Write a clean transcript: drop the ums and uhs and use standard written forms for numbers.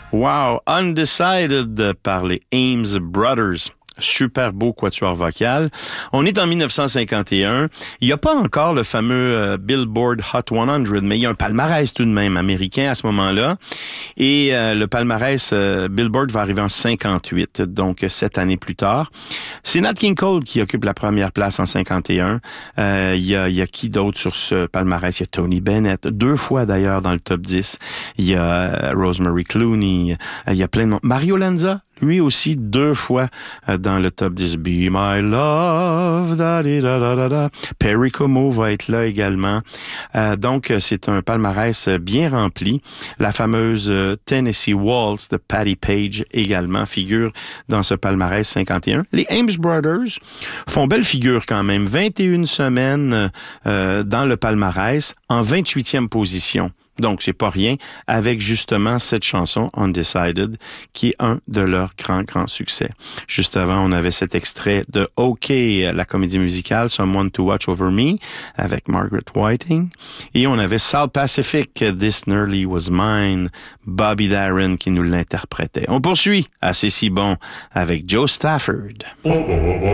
Wow! Undecided par les Ames Brothers. Super beau quatuor vocal. On est en 1951. Il n'y a pas encore le fameux Billboard Hot 100, mais il y a un palmarès tout de même américain à ce moment-là. Et le palmarès Billboard va arriver en 58, donc 7 années plus tard. C'est Nat King Cole qui occupe la première place en 51. Il y a qui d'autre sur ce palmarès? Il y a Tony Bennett, 2 fois d'ailleurs dans le top 10. Il y a Rosemary Clooney. Il y a plein de monde. Mario Lanza, lui aussi 2 fois dans le top 10. Be My Love, da-di-da-da-da-da. Perry Como va être là également. Donc, c'est un palmarès bien rempli. La fameuse Tennessee Waltz de Patti Page également figure dans ce palmarès 51. Les Ames Brothers font belle figure quand même. 21 semaines dans le palmarès en 28e position. Donc, c'est pas rien, avec justement cette chanson Undecided, qui est un de leurs grands succès. Juste avant, on avait cet extrait de OK, la comédie musicale Someone to Watch Over Me, avec Margaret Whiting. Et on avait South Pacific, This Nearly Was Mine, Bobby Darin qui nous l'interprétait. On poursuit, assez si bon, avec Joe Stafford.